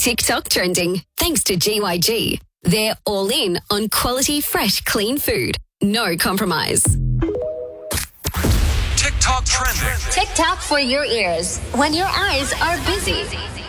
TikTok trending thanks to GYG. They're all in on quality, fresh, clean food. No compromise. TikTok trending. TikTok for your ears when your eyes are busy.